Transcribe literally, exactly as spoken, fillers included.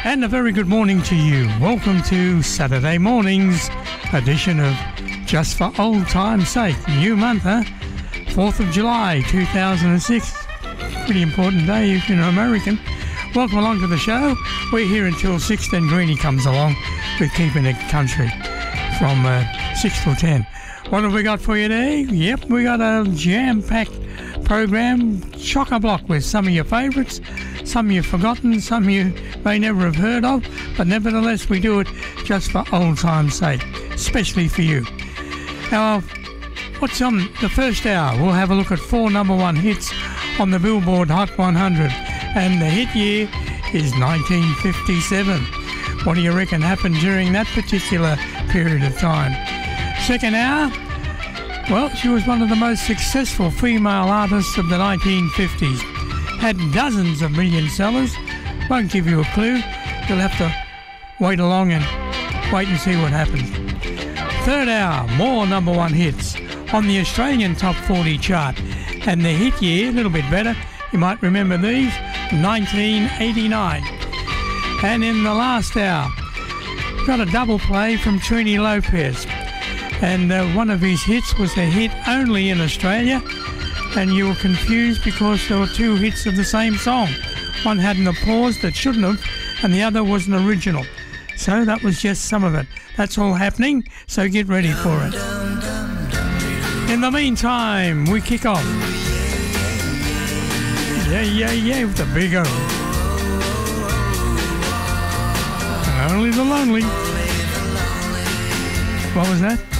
And a very good morning to you. Welcome to Saturday morning's edition of Just for Old Time's Sake. New month, huh? fourth of July, two thousand six. Pretty important day if you're an American. Welcome along to the show. We're here until six, then Greenie comes along with Keeping It Country from uh, six till ten. What have we got for you today? Yep, we got a jam-packed program, chock-a-block with some of your favourites, some you've forgotten, some you may never have heard of, but nevertheless we do it just for old time's sake, especially for you. Now, what's on the first hour? We'll have a look at four number one hits on the Billboard Hot one hundred, and the hit year is nineteen fifty-seven. What do you reckon happened during that particular period of time? Second hour, well, she was one of the most successful female artists of the nineteen fifties. Had dozens of million sellers. Won't give you a clue. You'll have to wait along and wait and see what happens. Third hour, more number one hits on the Australian Top forty chart. And the hit year, a little bit better, you might remember these, nineteen eighty-nine. And in the last hour, got a double play from Trini Lopez. And uh, one of his hits was a hit only in Australia, and you were confused because there were two hits of the same song. One had an applause that shouldn't have, and the other was an original. So that was just some of it. That's all happening, so get ready for it. In the meantime, we kick off. Yeah, yeah, yeah, with the big O. Only the lonely. What was that?